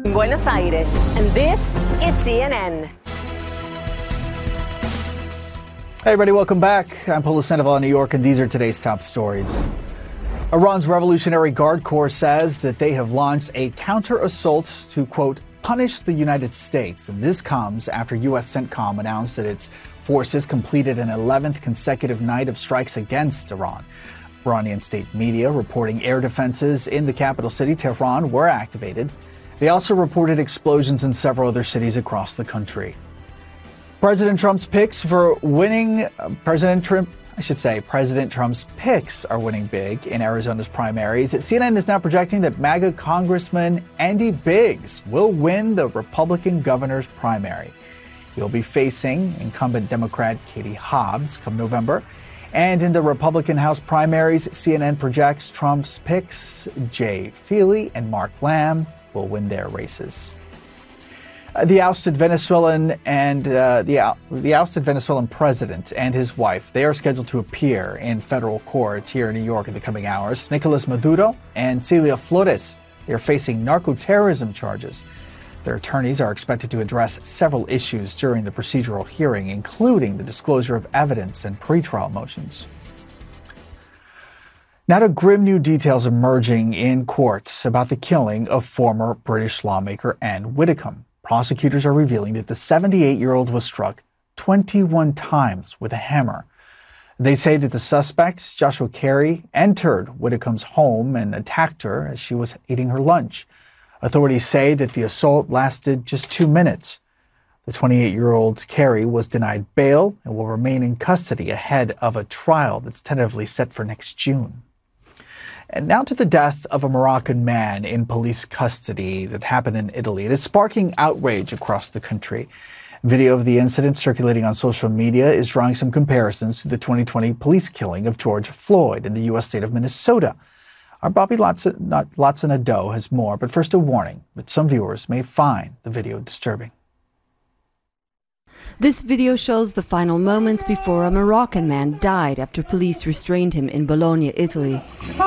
Buenos Aires, and this is CNN. Hey everybody, welcome back. I'm Polo Sandoval in New York, and these are today's top stories. Iran's Revolutionary Guard Corps says that they have launched a counter-assault to, quote, punish the United States. And this comes after U.S. CENTCOM announced that its forces completed an 11th consecutive night of strikes against Iran. Iranian state media reporting air defenses in the capital city, Tehran, were activated. They also reported explosions in several other cities across the country. President Trump's picks for winning President Trump's picks are winning big in Arizona's primaries. CNN is now projecting that MAGA Congressman Andy Biggs will win the Republican governor's primary. He'll be facing incumbent Democrat Katie Hobbs come November. And in the Republican House primaries, CNN projects Trump's picks, Jay Feely and Mark Lamb, will win their races. The ousted Venezuelan president and his wife, they are scheduled to appear in federal court here in New York in the coming hours. Nicolas Maduro and Celia Flores, they are facing narco-terrorism charges. Their attorneys are expected to address several issues during the procedural hearing, including the disclosure of evidence and pretrial motions. Now to grim new details emerging in courts about the killing of former British lawmaker Anne Widdecombe. Prosecutors are revealing that the 78-year-old was struck 21 times with a hammer. They say that the suspect, Joshua Carey, entered Widdecombe's home and attacked her as she was eating her lunch. Authorities say that the assault lasted just 2 minutes. The 28-year-old Carey was denied bail and will remain in custody ahead of a trial that's tentatively set for next June. And now to the death of a Moroccan man in police custody that happened in Italy. It is sparking outrage across the country. Video of the incident circulating on social media is drawing some comparisons to the 2020 police killing of George Floyd in the U.S. state of Minnesota. Our Bobby Latson-Ado has more, but first a warning that some viewers may find the video disturbing. This video shows the final moments before a Moroccan man died after police restrained him in Bologna, Italy.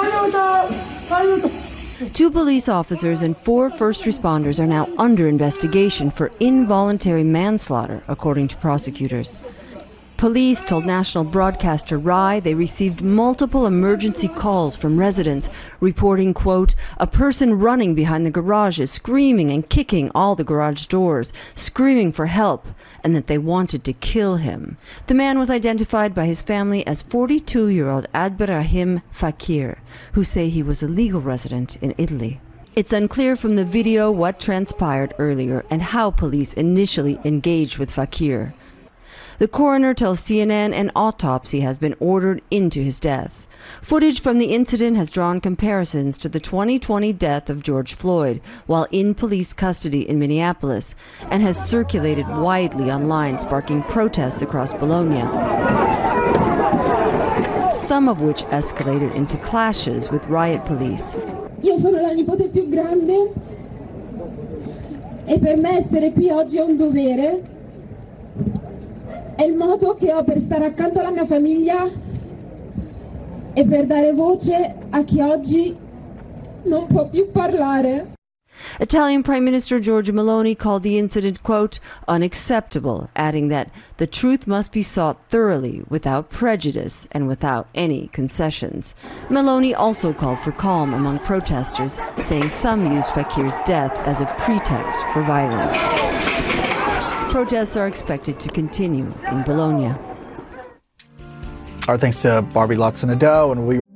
2 police officers and 4 first responders are now under investigation for involuntary manslaughter, according to prosecutors. Police told national broadcaster RAI they received multiple emergency calls from residents reporting, quote, a person running behind the garages, screaming and kicking all the garage doors, screaming for help, and that they wanted to kill him. The man was identified by his family as 42-year-old Abderrahim Fakir, who say he was a legal resident in Italy. It's unclear from the video what transpired earlier and how police initially engaged with Fakir. The coroner tells CNN an autopsy has been ordered into his death. Footage from the incident has drawn comparisons to the 2020 death of George Floyd while in police custody in Minneapolis and has circulated widely online, sparking protests across Bologna, some of which escalated into clashes with riot police. Io sono la nipote più grande e per me essere qui oggi è un dovere. È il modo che ho per stare accanto alla mia famiglia e per dare voce a chi oggi non può più parlare. Italian Prime Minister Giorgia Meloni called the incident, quote, unacceptable, adding that the truth must be sought thoroughly, without prejudice and without any concessions. Meloni also called for calm among protesters, saying some used Fakir's death as a pretext for violence. Protests are expected to continue in Bologna. Our thanks to Barbie Latson-Ado, and we